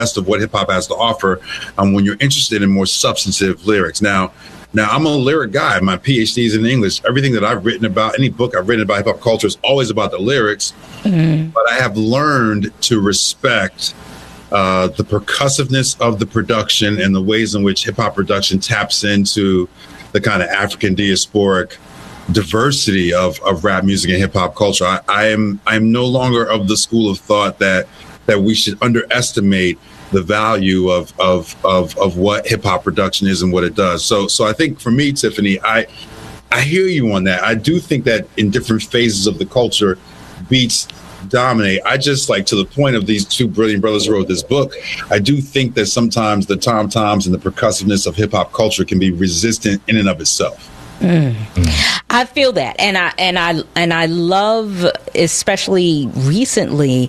of what hip hop has to offer when you're interested in more substantive lyrics. Now I'm a lyric guy. My PhD is in English. Everything that I've written about, any book I've written about hip hop culture is always about the lyrics. Mm-hmm. But I have learned to respect the percussiveness of the production and the ways in which hip hop production taps into the kind of African diasporic diversity of rap music and hip hop culture. I am no longer of the school of thought that we should underestimate the value of what hip hop production is and what it does. So I think for me, Tiffany, I hear you on that. I do think that in different phases of the culture, beats dominate. I just, like, to the point of these two brilliant brothers who wrote this book, I do think that sometimes the tom-toms and the percussiveness of hip hop culture can be resistant in and of itself. I feel that, and I love, especially recently,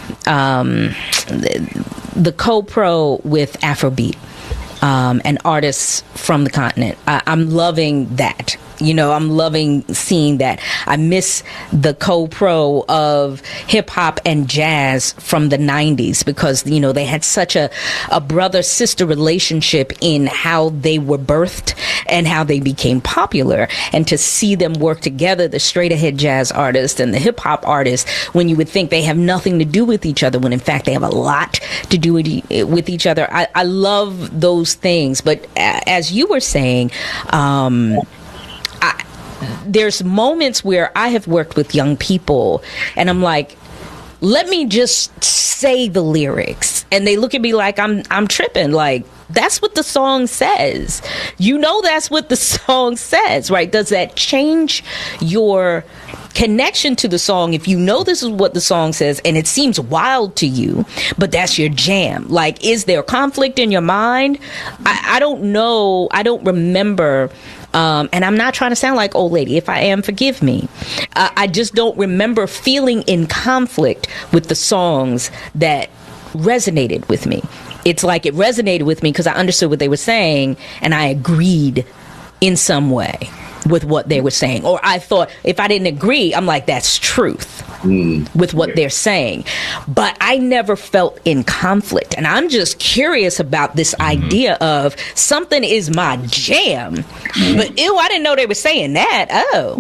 the co-pro with Afrobeat and artists from the continent. I'm loving that. I'm loving seeing that. I miss the co-pro of hip hop and jazz from the 90s because, they had such a brother-sister relationship in how they were birthed and how they became popular. And to see them work together, the straight-ahead jazz artist and the hip hop artist, when you would think they have nothing to do with each other, when in fact they have a lot to do with each other. I love those things. But as you were saying, there's moments where I have worked with young people and I'm like, let me just say the lyrics. And they look at me like I'm tripping. Like, that's what the song says. That's what the song says, right? Does that change your connection to the song if you know this is what the song says and it seems wild to you, but that's your jam? Like, is there conflict in your mind? I don't know. I don't remember. And I'm not trying to sound like old lady. If I am, forgive me. I just don't remember feeling in conflict with the songs that resonated with me. It's like it resonated with me because I understood what they were saying and I agreed in some way with what they were saying. Or I thought if I didn't agree, I'm like, that's truth with what they're saying. But I never felt in conflict. And I'm just curious about this idea of something is my jam. But ew, I didn't know they were saying that. Oh.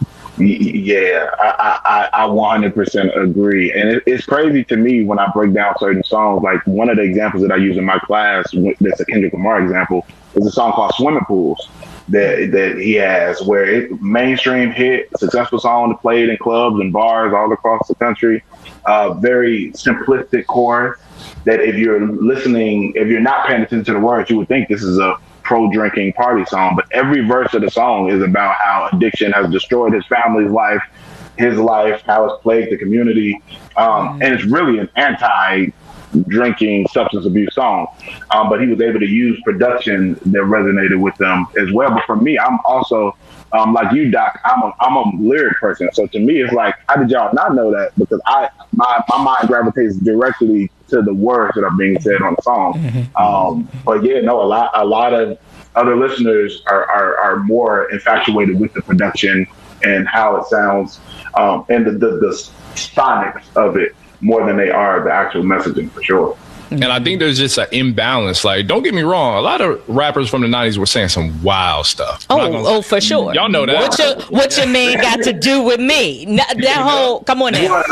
Yeah, I 100% agree. And it's crazy to me when I break down certain songs. Like, one of the examples that I use in my class, that's a Kendrick Lamar example, is a song called Swimming Pools that he has, where it mainstream hit, successful song played in clubs and bars all across the country. Very simplistic chorus that if you're not paying attention to the words, you would think this is a pro-drinking party song. But every verse of the song is about how addiction has destroyed his family's life, his life, how it's plagued the community. And it's really an anti-drinking substance abuse song. But he was able to use production that resonated with them as well. But for me, I'm also, like you, Doc, I'm a lyric person. So to me, it's like, how did y'all not know that? Because my mind gravitates directly to the words that are being said on the song. But yeah, no, a lot of other listeners are more infatuated with the production and how it sounds, and the sonics of it more than they are the actual messaging, for sure. And I think there's just an imbalance. Like, don't get me wrong, a lot of rappers from the 90s were saying some wild stuff. Oh, for sure. Y'all know that. What your man got to do with me? That whole, come on now.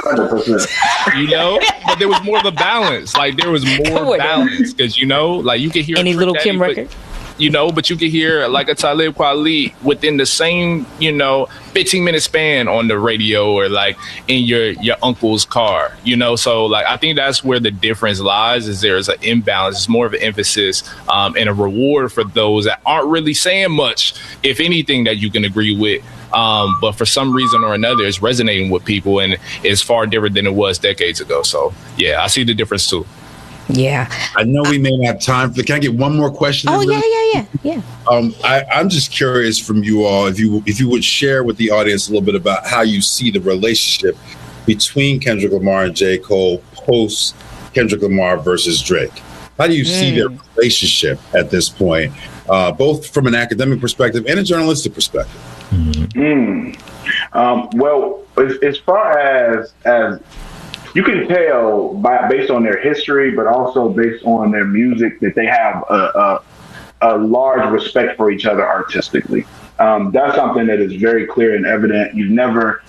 100%. But there was more of a balance. Like, there was more balance because, like, you could hear any Little Kim record. But you could hear like a Talib Kweli within the same, 15-minute span on the radio or like in your uncle's car, So like, I think that's where the difference lies, is there's an imbalance. It's more of an emphasis and a reward for those that aren't really saying much, if anything, that you can agree with. But for some reason or another, it's resonating with people and it's far different than it was decades ago. So yeah, I see the difference too. Yeah. I know we may have time for. Can I get one more question? Oh, yeah. I'm just curious from you all, if you would share with the audience a little bit about how you see the relationship between Kendrick Lamar and J. Cole post Kendrick Lamar versus Drake. How do you see their relationship at this point, both from an academic perspective and a journalistic perspective? Well, as far as you can tell based on their history, but also based on their music, that they have a large respect for each other artistically. That's something that is very clear and evident. You've never,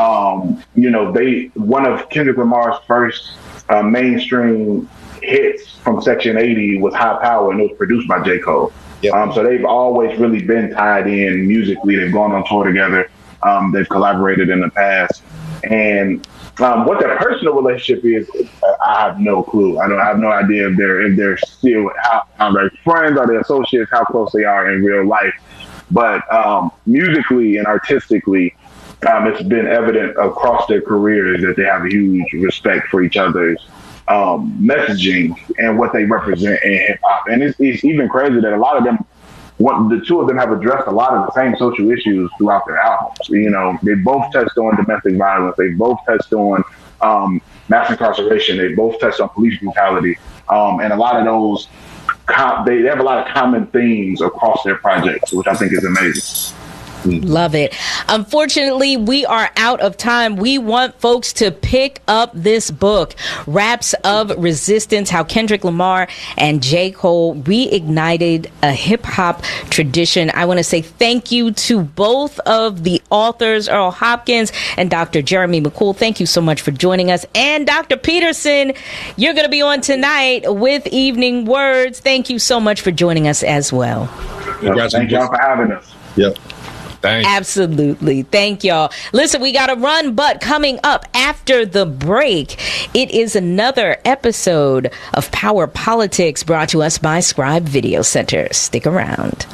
one of Kendrick Lamar's first mainstream hits from Section 80 was High Power, and it was produced by J. Cole. Yep. So they've always really been tied in musically. They've gone on tour together. They've collaborated in the past. And what their personal relationship is, I have no clue. I have no idea if they're still how they're friends, or they associates, how close they are in real life. But musically and artistically, it's been evident across their careers that they have a huge respect for each other's messaging and what they represent in hip hop. And it's even crazy that a lot of them, the two of them have addressed a lot of the same social issues throughout their albums. They both touched on domestic violence. They both touched on mass incarceration. They both touched on police brutality. And a lot of those, they have a lot of common themes across their projects, which I think is amazing. Love it. Unfortunately, we are out of time. We want folks to pick up this book, Raps of Resistance, How Kendrick Lamar and J. Cole Reignited a Hip Hop Tradition. I want to say thank you to both of the authors, Earl Hopkins and Dr. Jeremy McCool. Thank you so much for joining us. And Dr. Peterson, you're going to be on tonight with Evening Words. Thank you so much for joining us as well. Thank y'all for having us. Yep. Thanks. Absolutely. Thank y'all. Listen, we got to run, but coming up after the break, it is another episode of Power Politics brought to us by Scribe Video Center. Stick around.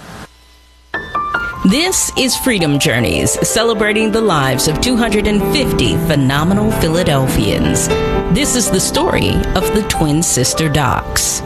This is Freedom Journeys, celebrating the lives of 250 phenomenal Philadelphians. This is the story of the Twin Sister Docs.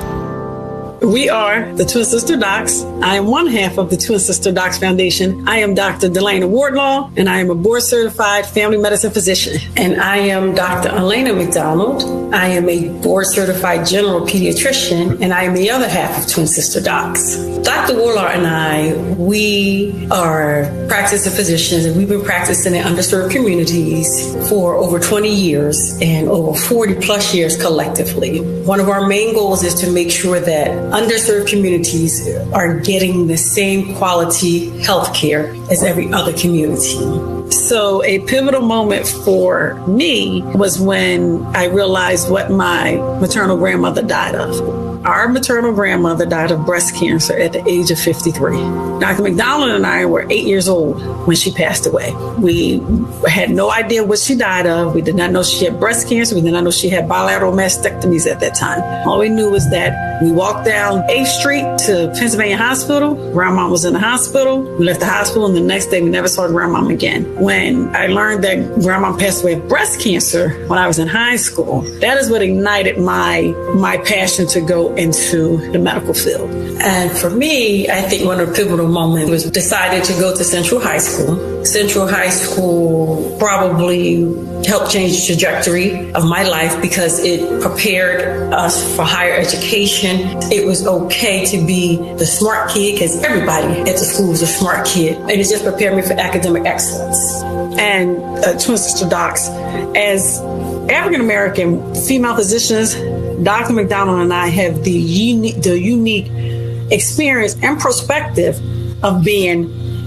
We are the Twin Sister Docs. I am one half of the Twin Sister Docs Foundation. I am Dr. Delana Wardlaw, and I am a board-certified family medicine physician. And I am Dr. Elena McDonald. I am a board-certified general pediatrician, and I am the other half of Twin Sister Docs. Dr. Wardlaw and I, we are practicing physicians, and we've been practicing in underserved communities for over 20 years and over 40 plus years collectively. One of our main goals is to make sure that underserved communities are getting the same quality health care as every other community. So a pivotal moment for me was when I realized what my maternal grandmother died of. Our maternal grandmother died of breast cancer at the age of 53. Dr. McDonald and I were 8 years old when she passed away. We had no idea what she died of. We did not know she had breast cancer. We did not know she had bilateral mastectomies at that time. All we knew was that we walked down 8th Street to Pennsylvania Hospital. Grandma was in the hospital. We left the hospital, and the next day we never saw Grandma again. When I learned that Grandma passed away of breast cancer when I was in high school, that is what ignited my passion to go into the medical field. And for me, I think one of the pivotal moments was decided to go to Central High School. Central High School probably helped change the trajectory of my life because it prepared us for higher education. It was okay to be the smart kid because everybody at the school was a smart kid. And it just prepared me for academic excellence. And Twin Sister Docs, as African-American female physicians, Dr. McDonald and I have the unique experience and perspective of being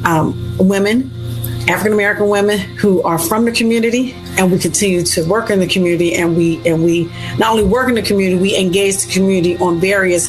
women, African-American women who are from the community, and we continue to work in the community, and we not only work in the community, we engage the community on various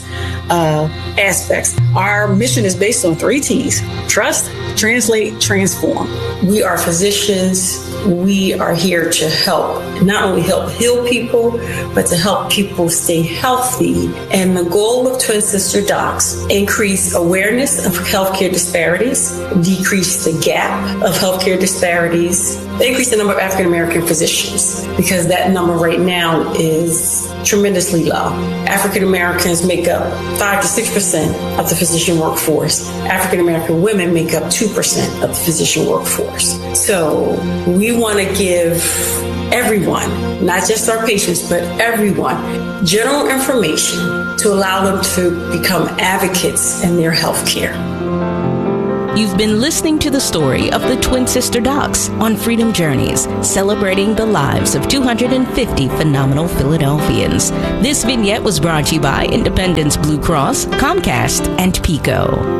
aspects. Our mission is based on 3 T's: trust, translate, transform. We are physicians. We are here to help, not only help heal people, but to help people stay healthy. And the goal of Twin Sister Docs, increase awareness of healthcare disparities, decrease the gap of healthcare disparities, increase the number of African-American physicians, because that number right now is tremendously low. African-Americans make up 5 to 6% of the physician workforce. African-American women make up 2% of the physician workforce. So we want to give everyone, not just our patients, but everyone, general information to allow them to become advocates in their health care. You've been listening to the story of the Twin Sister Docs on Freedom Journeys, celebrating the lives of 250 phenomenal Philadelphians. This vignette was brought to you by Independence Blue Cross, Comcast, and PICO.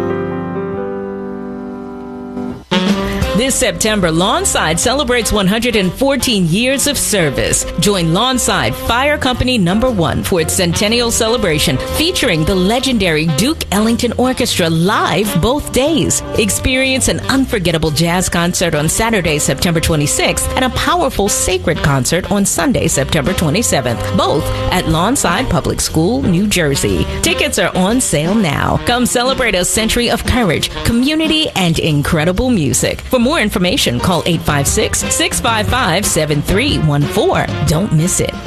This September, Lawnside celebrates 114 years of service. Join Lawnside Fire Company #1 for its centennial celebration, featuring the legendary Duke Ellington Orchestra live both days. Experience an unforgettable jazz concert on Saturday, September 26th, and a powerful sacred concert on Sunday, September 27th, both at Lawnside Public School, New Jersey. Tickets are on sale now. Come celebrate a century of courage, community, and incredible music. For more information, call 856-655-7314. Don't miss it.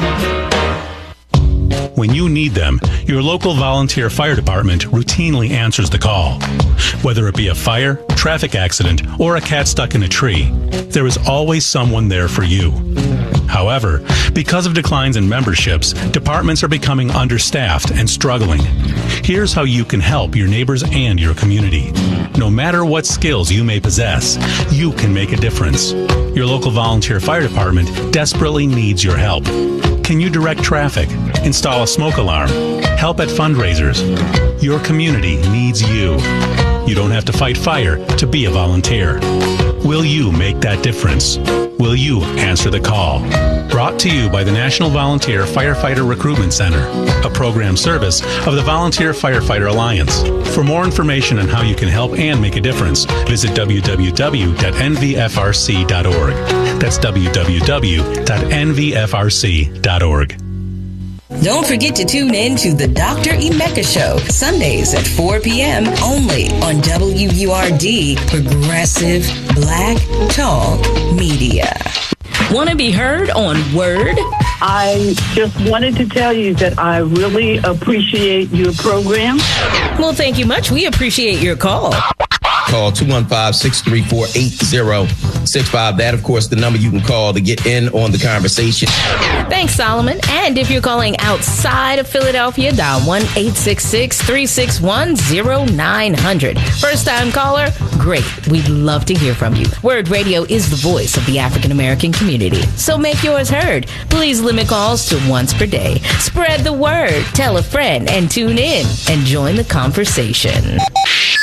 When you need them, your local volunteer fire department routinely answers the call. Whether it be a fire, traffic accident, or a cat stuck in a tree, there is always someone there for you. However, because of declines in memberships, departments are becoming understaffed and struggling. Here's how you can help your neighbors and your community. No matter what skills you may possess, you can make a difference. Your local volunteer fire department desperately needs your help. Can you direct traffic, install a smoke alarm, help at fundraisers? Your community needs you. You don't have to fight fire to be a volunteer. Will you make that difference? Will you answer the call? Brought to you by the National Volunteer Firefighter Recruitment Center, a program service of the Volunteer Firefighter Alliance. For more information on how you can help and make a difference, visit www.nvfrc.org. That's www.nvfrc.org. Don't forget to tune in to the Dr. Emeka Show, Sundays at 4 p.m. only on WURD, Progressive Black Talk Media. Want to be heard on Word? I just wanted to tell you that I really appreciate your program. Well, thank you much. We appreciate your call. Call 215-634-8065. That, of course, the number you can call to get in on the conversation. Thanks, Solomon. And if you're calling outside of Philadelphia, dial 1-866-361-0900. First-time caller? Great. We'd love to hear from you. Word Radio is the voice of the African-American community. So make yours heard. Please limit calls to once per day. Spread the word. Tell a friend and tune in and join the conversation.